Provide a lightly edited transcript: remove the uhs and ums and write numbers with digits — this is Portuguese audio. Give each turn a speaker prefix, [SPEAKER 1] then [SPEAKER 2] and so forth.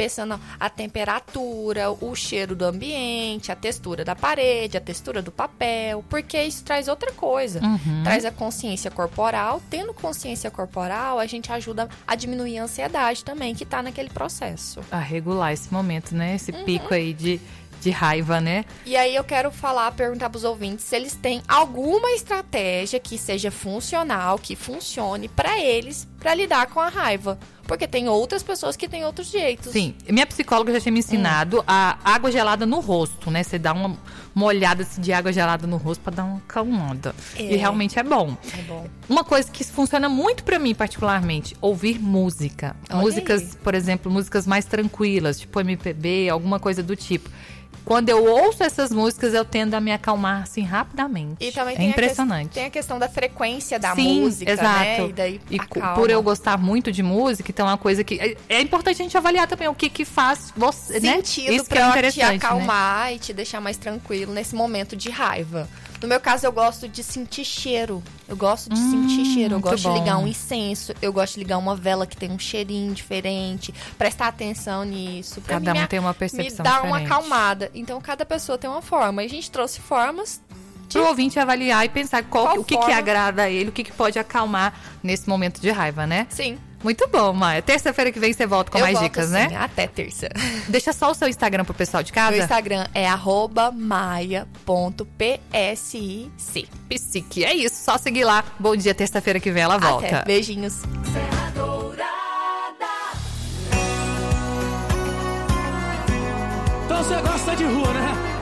[SPEAKER 1] pensando a temperatura, o cheiro do ambiente, a textura da parede, a textura do papel, porque isso traz outra coisa. Traz a consciência corporal. Tendo consciência corporal, a gente ajuda a diminuir a ansiedade também, que tá naquele processo.
[SPEAKER 2] A regular esse momento, né? Esse pico aí de raiva, né?
[SPEAKER 1] E aí eu quero perguntar pros ouvintes se eles têm alguma estratégia que seja funcional, que funcione pra eles, pra lidar com a raiva. Porque tem outras pessoas que têm outros jeitos.
[SPEAKER 2] Sim, minha psicóloga já tinha me ensinado a água gelada no rosto, né? Você dá uma olhada assim, de água gelada no rosto pra dar uma acalmada. E realmente é bom.
[SPEAKER 1] É bom.
[SPEAKER 2] Uma coisa que funciona muito pra mim, particularmente, ouvir música.
[SPEAKER 1] Olha
[SPEAKER 2] músicas,
[SPEAKER 1] aí.
[SPEAKER 2] por exemplo, músicas mais tranquilas, tipo MPB, alguma coisa do tipo. Quando eu ouço essas músicas, eu tendo a me acalmar, assim, rapidamente.
[SPEAKER 1] E também
[SPEAKER 2] é impressionante.
[SPEAKER 1] Tem a questão da frequência da
[SPEAKER 2] Sim,
[SPEAKER 1] música,
[SPEAKER 2] exato.
[SPEAKER 1] né? E daí acalma.
[SPEAKER 2] Por eu gostar muito de música, então é uma coisa que... É importante a gente avaliar também o que faz você, né?
[SPEAKER 1] Sentido
[SPEAKER 2] Isso que
[SPEAKER 1] pra
[SPEAKER 2] é
[SPEAKER 1] te
[SPEAKER 2] interessante,
[SPEAKER 1] acalmar,
[SPEAKER 2] né?
[SPEAKER 1] e te deixar mais tranquilo nesse momento de raiva. No meu caso, eu gosto de sentir cheiro. Eu gosto de sentir cheiro. Eu
[SPEAKER 2] muito
[SPEAKER 1] gosto
[SPEAKER 2] bom.
[SPEAKER 1] de ligar um incenso. Eu gosto de ligar uma vela que tem um cheirinho diferente. Prestar atenção nisso. Pra
[SPEAKER 2] Cada
[SPEAKER 1] mim,
[SPEAKER 2] um tem uma
[SPEAKER 1] me
[SPEAKER 2] percepção
[SPEAKER 1] dá uma
[SPEAKER 2] diferente.
[SPEAKER 1] acalmada. Então, cada pessoa tem uma forma. E a gente trouxe formas
[SPEAKER 2] Pro ouvinte avaliar e pensar o que
[SPEAKER 1] forma?
[SPEAKER 2] agrada a ele, o que pode acalmar nesse momento de raiva, né?
[SPEAKER 1] Sim.
[SPEAKER 2] Muito bom, Maia. Terça-feira que vem você volta com
[SPEAKER 1] Eu
[SPEAKER 2] mais
[SPEAKER 1] volto,
[SPEAKER 2] dicas,
[SPEAKER 1] sim,
[SPEAKER 2] né?
[SPEAKER 1] Até terça.
[SPEAKER 2] Deixa só o seu Instagram pro pessoal de casa.
[SPEAKER 1] Meu Instagram é @maia.psic.
[SPEAKER 2] Psique. É isso, só seguir lá. Bom dia, terça-feira que vem ela volta.
[SPEAKER 1] Até. Beijinhos.
[SPEAKER 3] Então você gosta de rua, né?